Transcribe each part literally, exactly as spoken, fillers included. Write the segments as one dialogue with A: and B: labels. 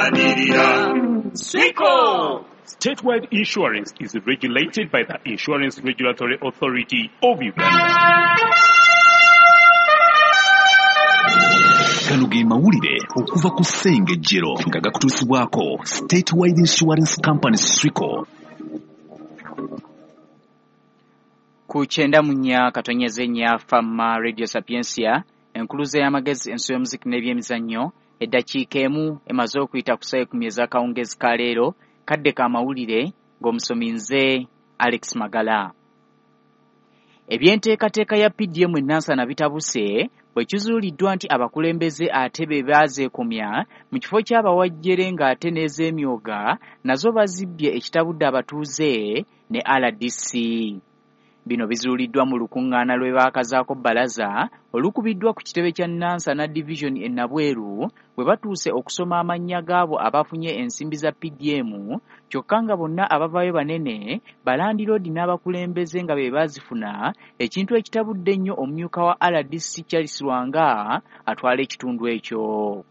A: Swico! Statewide insurance is regulated by the Insurance Regulatory Authority of Uganda.
B: Kano ge mawulire okuva ku Ssengejjero nga gakutuusibwako Statewide Insurance Company Swico.
C: Ku kyenda mu nnya katonyeze nnya Fama Radio Sapiensia enkuluze y'amagezi ensi y'omuziki n'ebyemizannyo eddakiika emu emaze okuyita ku ssaawa ekkumi ez'akawungezi ka leero kadde ka mawulire ng'omusomi nze Alex Magala. Ebyenteekateeka ya P D M ennansana bitabuse bwe kizuuliddwa nti abakulembeze ate be baazeekomya mu kifo ky'abawajjere ng'ate n'ez'emyoga nazo bazibbye ekitabudde abatuuze ne R D C. Bino bizuuliddwa mu lukuŋŋaana lwe baakazaako bbalaza olukubiddwa ku kitebe kya Nansana Division e Nabweru bwe batuuse okusoma amannya gaabo abafunye ensimbi za P D M kyokka nga bonna abavaayo banene balandiroodi n'abakulembeze nga be baazifuna, ekintu ekitabudde ennyo omumyuka wa R D C Charles Lwanga atwala ekitundu ekyo.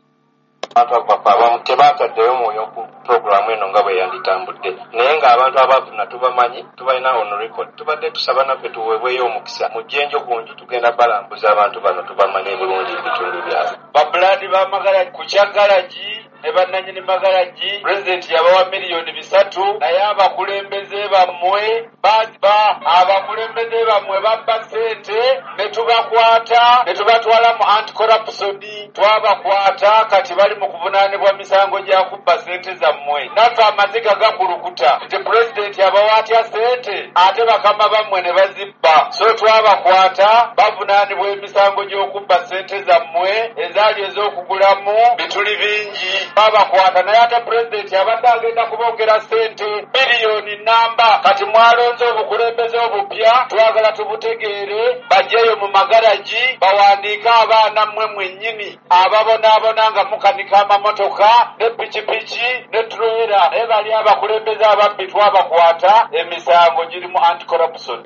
D: Abantu abamu tebaataddeyo mwoyo ku puroguramu eno nga bwe yanditambudde, naye ng'abantu abafuna tubamanyi, tubalina on record. Tubadde tusaba naffe tuweebweyo omukisa mu jjenjo kunju tugenda balambuza abantu bano tubamanye bulungi ebitundu byabwe. Babulandi b'amagalaji ku kyagalaji ne bannannyini magalaji pulezidenti yabawa miliyoni bisatu, naye abakulembeze bammwe baziba abakulembeze bammwe babba ssente ne tubakwata ne tubatwala mu anti-corruption twabakwata kati bali mu kuvunaanibwa misango gya kubba ssente zammwe. Naffe amaziga gakulukuta nti pulezidenti abawa atya ssente ate bakama bammwe ne bazibba, so twabakwata bavunaanibwa emisango gy'okubba ssente zammwe ezaali ez'okugulamu bituli bingi. Babakwata naye ate pulezidenti abadde agenda kubongera ssente biliyoni namba. Kati mwalonze obukulembeze obupya twagala tubutegeere, bajjeeyo mu magaraji bawandiike abaana mmwe mwennyini ababonaabona nga mukanika amamotoka ne pikipiki ne trailer, naye bali abakulembeze ababbi twabakwata emisango giri mu anti-corruption.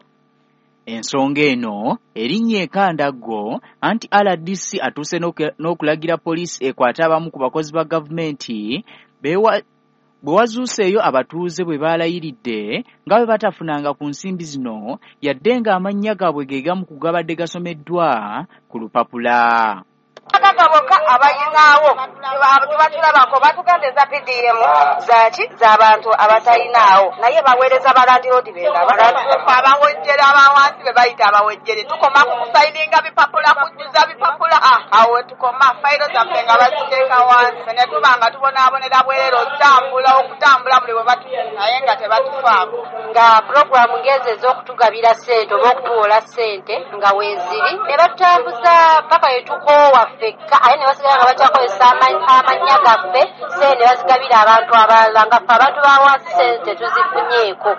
C: Ensonga eno erinnya ekandaggo anti R D C atuuse n'okulagira poliisi ekwate abamu ku bakozi ba gavumenti bwe wazuuseeyo abatuuze bwe baalayiridde nga bwe batafunanga ku nsimbi zino yadde ng'amannya gaabwe ge gamu ku gabadde gasomeddwa ku lupapula.
E: Akakaboka abayinaawo tubatulabako batugandeza P D M zaki z'abantu abatalinawo naye baweereza balandiroodi bendaba abawejjere abawansi be bayita abawejjere tukoma ku kusayininga bipapula kujjuza bipapula awo tukoma fayiro zaffe nga baziteeka wansi ne tuba nga tubonaabonera bwerero okutambula okutambula buli bwe batuuza naye nga tebatufaako nga puroguramu ngezi ez'okutugabira ssente oba okutuwola ssente nga weeziri ne batutambuza paka yetukoowa fekka aye ne basigala nga bakyakozesa amannya gaffe ssente ne bazigabira abantu abalala nga ffe abantu ba wansi ssente tuzifunyeeko.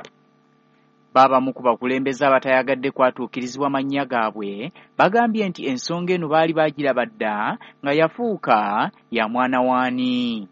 C: Baabamu ku bakulembeze abatayagadde kwatuukirizibwa mannya gaabwe bagambye nti ensonga eno baali baagiraba dda nga yafuuka ya mwana waani.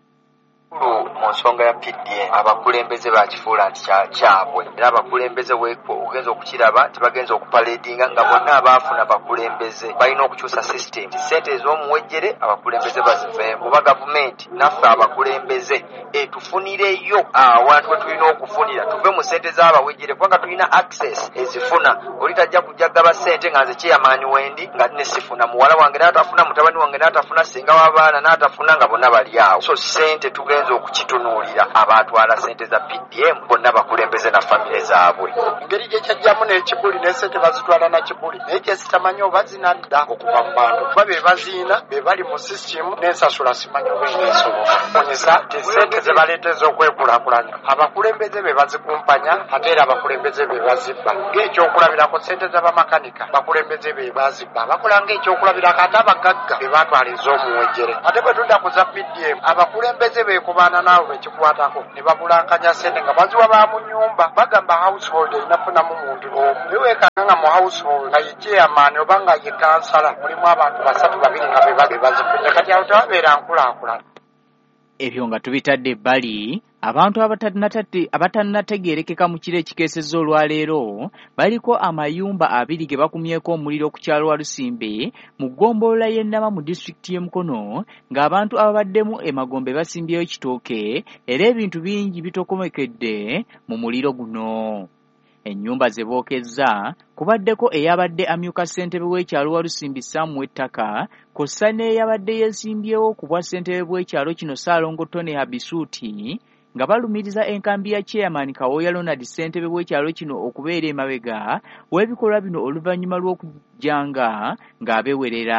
D: Mu nsonga ya P D M abakulembeze bakifuula nti kyabwe, era abakulembeze ogenza okukiraba tebagenza okupaledinga nga bonna abaafuna abakulembeze balina okukyusa system. Ssente ez'omuwejjere abakulembeze baziveemu, oba gavumenti naffe abakulembeze etufunireyo awantu we tulina okufunira tuve mu ssente z'abawejjere kubanga tulina access ezifuna. Oli tajja kujja gaba ssente nga nze kyeyamaani wendi nga ne sifuna, muwala wange n'atafuna, mutabani wange n'atafuna, ssenga w'abaana n'atafuna, nga bonna bali awo. So ssente tugenza okukitunuulira abatwala ssente za P D M bonna bakulembeze na famire zaabwe.
F: Engeri gye kyajjamu n'ekibuli ne ssente bazitwala na kibuli naye kye sitamanyi oba zinadda okuva mu bantu kuba be baziina be bali mu sisitimu n'ensasula simanyi oba eneesoboka. Onyesa ti ssente ze baleeteza okwekulaakulanya abakulembeze be bazikumpanya ate era abakulembeze be bazibba. Ng'ekyokulabirako ssente z'abamakanika bakulembeze be bazibba, bakola ng'ekyokulabirako ate abagagga be baatwala ez'omuwejjere. Ate bwe tudda ku za P D M abakulembeze beekubaana naawe bekikwatako ne babulankanya ssente nga baziwa ba mu nnyumba bagamba household erinafunamu muntu omu. Neweekanga nga mu household nga ye chairman oba nga ye kansala mulimu abantu basatu babiri nga be bazifunye, kati awo tewabeera nkulaakulana.
C: Ebyo nga tubitadde ebbali Abantu abatannategeerekeka mu kiro ekikeesezza olwaleero baliko amayumba abiri ge bakumyeko omuliro ku kyalo Walusimbe mu ggombolola y'e Nama mu disitulikiti y'e Mukono ng'abantu ababaddemu emagombe basimbyeyo kitooke era ebintu bingi bitokomekedde mu muliro guno. Ennyumba ze bookezza kubaddeko eyabadde amyuka ssentebe w'ekyalo Walusimbi Sam Wettaka kw'ossa n'eyabadde yeesimbyewo ku bwa ssentebe bw'ekyalo kino Ssaalongo Tony Habisuuti nga balumiriza enkambi ya Chairman Kawoya Ronald ssentebe bw'ekyalo kino okubeera emabega w'ebikolwa bino oluvannyuma lw'okujjanga ng'abewerera.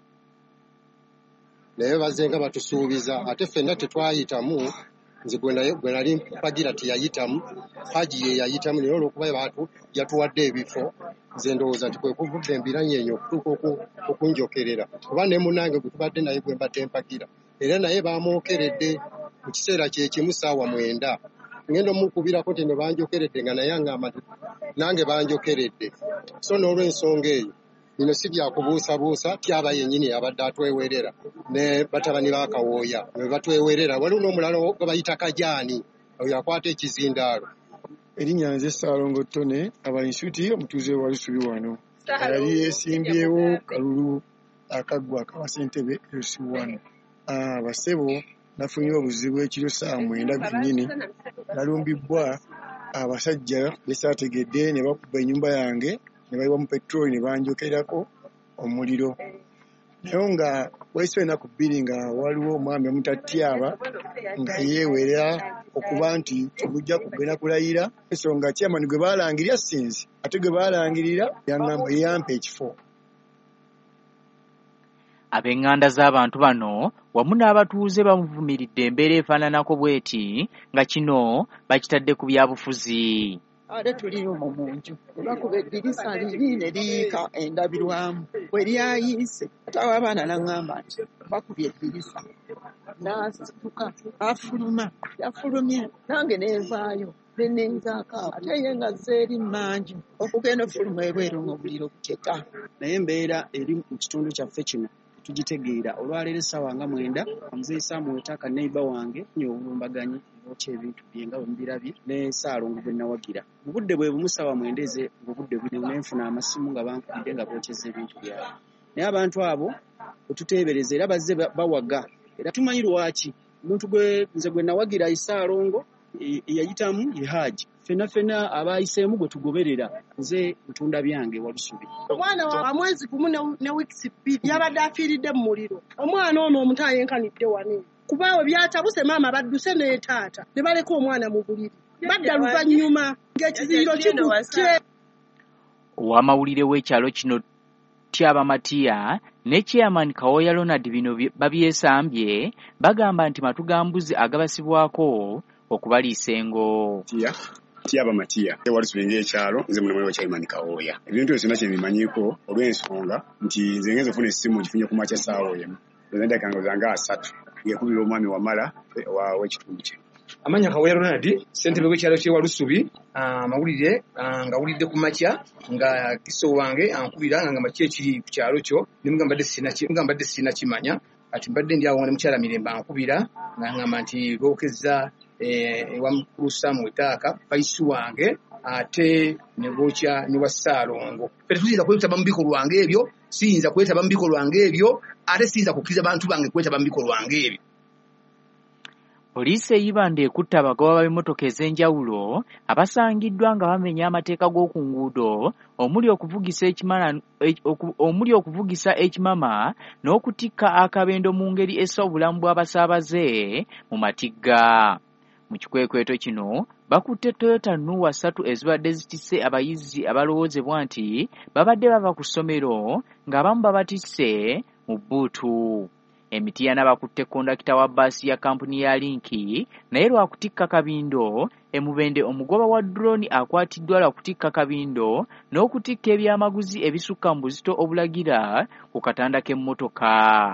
G: Naye bazze nga batusuubiza ate ffenna tetwayitamu. Nze gwe nali mpagira teyayitamu, Haji ye yayitamu, naye olw'okuba abantu yatuwadde ebifo nze ndowooza nti kwe kuvudde embiranye okutuuka okunjokerera kuba ne munnange gwe tubadde naye gwe mbadde mpagira era naye bamwokeredde mu kiseera kye kimu ssaawa mwenda. Ngenda omukubirako nti ne banjokeredde nga naye aŋŋamba nti nange banjokeredde. So n'olw'ensonga eyo bino si byakubuusabuusa, tyaba yennyini abadde atwewerera ne batabani ba Kawooya ne batwewerera. Waliwo n'omulala gwe bayita Kajaani oyo akwata ekizindaalo.
H: Erinnya nze Ssaalongo Tone Abainsuti omutuuze wa Lusubi wano yali yeesimbyewo kalulu akaggwa akawa ssentebe Lusubi wano. Abasebo nafunye obuzibu ekiro ssaawa mwenda gennyini nalumbibbwa abasajja besaategedde ne bakuba ennyumba yange ne bayiwa mu petroli ne banjokerako omuliro. Naye nga wayise ennaku bbiri nga waliwo omwami omutatyaba nga yeewera okuba nti tugujja kugenda kulayira ensonga Chairman gwe baalangirira sinzi ate gwe baalangirira yaŋŋamba yampa ekifo.
C: Ab'eŋŋanda z'abantu bano wamu n'abatuuze bamuvumiridde embeera efaananako bw'eti nga kino bakitadde ku byabufuzi.
I: Ate tuli omwo mu nju olwakuba eddirisa liri ne liyiika endabirwamu bwe lyayiise ate abaana n'aŋŋamba nti bakubye eddirisa n'asituka afuluma yafulumye nange neevaayo ne nenzaako ate ye nga zeeri mmanju okugenda ofuluma ebweru ng'omuliro gukyeka.
J: Naye embeera eri mu kitundu kyaffe kino tugitegeera olwaleero essaawa nga mwenda omuzeeyi Sam Wettaka neiba wange nye obulumbaganyi bookya ebintu bye nga bwe mubirabye ne Ssaalongo gwe nawagira mu budde bwe bumu ssaawa mwenda eze obudde buli nenfuna amasimu nga bankubidde nga bookyeza ebintu byabwe. Naye abantu abo otuteebereza era bazze bawaga era tumanyi lwaki omuntu gwe nze gwe nawagira Ssaalongo eyayitamu ye Haji fena fena abayiseemu gwe tugoberera nze ntunda byange Walusubi.
K: Omwana wa mwezi gumu ne wiikisi bbiri yabadde afiiridde mu muliro. Omwana ono omuntu ayenkanidde wano kubaawe byatabuse maama badduse ne taata ne baleka omwana mu buliri badda luvannyuma ng'ekiziriro kikutte.
C: Ow'amawulire w'ekyalo kino Tyaba Matiya ne Chairman Kawoya Ronald bino babyesambye bagamba nti matugambuzi agabasibwako okubaliisa engo.
L: Tyaba Matiya Walusubi ng'ekyalo nze muno wa Chairman Kawoya. Ebintu byonna kye bimanyiiko olw'ensonga nti nze ngenze ofuna essimu ngifunye ku makya ssaawa emu endakika zange asatu ng'ekubira omwami Wamala w'ekitundu kye.
M: Amanya Kawoya Ronald ssentebe w'ekyalo ky'e Walusubi amawulire ngawulidde ku makya nga kiso wange ankubira nga ngamba ki ekiri ku kyalo kyo ne mbadde sina kimanya ati mbadde ndi awo ne mukyala Mirembe ankubira ng'angamba nti bookeza ewa mukulu Sam Wettaka fayisi wange ate ne bookya ne wa Ssaalongo. Ffe tetuyinza kwetaba mu bikolwa ng'ebyo, siyinza kwetaba mu bikolwa ng'ebyo ate siyinza kukkiriza bantu bange kwetaba mu bikolwa ng'ebyo.
C: Poliisi eyibanda ekutta abagoba b'emmotoka ez'enjawulo abasangiddwa nga bamenya amateeka g'oku nguudo omuli okuvugisa ekimala omuli okuvugisa ekimama n'okutikka akabendo mu ngeri essa obulamu bw'abasaabaze mu matigga. Mu kikwekweto kino bakutte Toyota Nuwa ssatu ezibadde zitisse abayizi abalowoozebwa nti babadde bava ku ssomero ng'abamu babatisse mu bbuutu. Emitiana bakutte kondakita wa bbaasi ya kampuni ya Linki naye lwakutikka kabindo emubende omugoba wa drone akwatiddwa lwakutikka kabindo n'okutikka ebyamaguzi ebisukka mu buzito obulagira ku katanda k'emmotoka.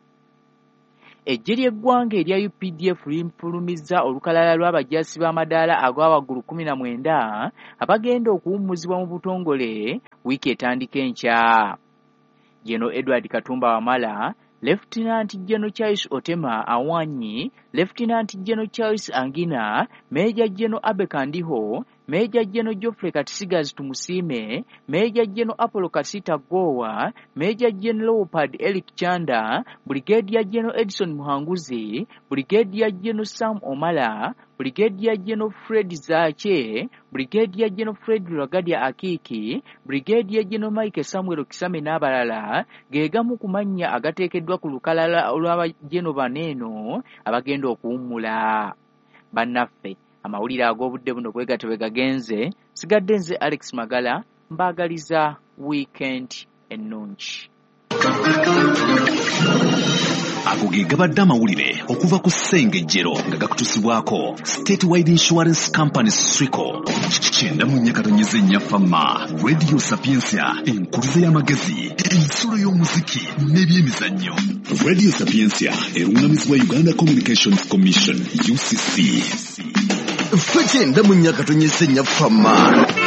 C: Eggye ly'eggwanga erya U P D F limpulumizza olukalala lw'abajaasi b'amadaala agwa waggulu kumi na mwenda abagenda okuwummuzibwa mu butongole wiiki etandika enkya. Jeno Edward Katumba Wamala Lieutenant General Charles Otema Awanyi, Lieutenant General Charles Angina, Major General Abe Kandiho, Major General Geoffrey Katisigas Tumusime, Major General Apollo Kasita Gowa, Major General Leopard Eric Chanda, Brigadier General Edison Muhanguzi, Brigadier General Sam Omala, Brigadier General Fred Zache, Brigadier General Fred Ragadia Akiki, Brigadier General Mike Samuel Kisame n'abalala geegamu kumanya agateekeddwa ku lukalala olw'abageno baneeno abagenda okuwummula. Bannaffe, amawulire ag'obudde buno bwe gatyo bwe gagenze, sigadde nze Alex Magala mbaagaliza weekend ennungi.
B: Ago ge gabadde amawulire okuva ku Ssengejjero nga gakutusibwako Statewide Insurance Company Swico. Kyenda mu nnyakatonyeze nnyafamma Radio Sapiensia, enkuluze y'amagezi, ensulo y'omuziki n'ebyemizannyo. Radio Sapiensia erungamizibwa Uganda Communications Commission U C C.
N: Ffe kyenda mu nnyakatonyeze nnyafamma.